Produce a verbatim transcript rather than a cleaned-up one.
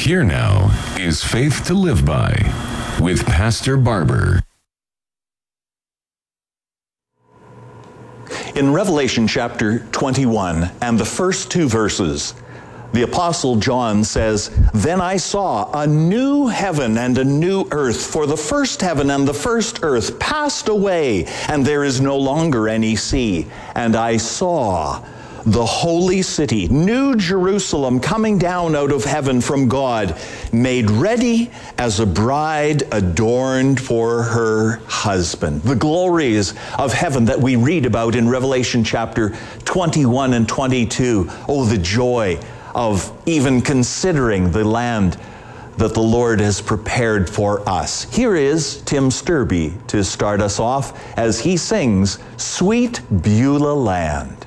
Here now is Faith to Live By with Pastor Barber. In Revelation chapter twenty-one and the first two verses, the Apostle John says, "Then I saw a new heaven and a new earth, for the first heaven and the first earth passed away, and there is no longer any sea. And I saw the holy city, New Jerusalem, coming down out of heaven from God, made ready as a bride adorned for her husband." The glories of heaven that we read about in Revelation chapter twenty-one and twenty-two. Oh, the joy of even considering the land that the Lord has prepared for us. Here is Tim Sturby to start us off as he sings Sweet Beulah Land.